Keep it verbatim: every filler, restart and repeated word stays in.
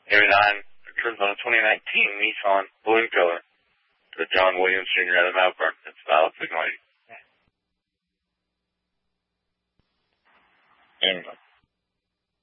Area nine returns on a twenty nineteen Nissan Balloon Color to John Williams Junior out of Malvern. That's valid signal eight. And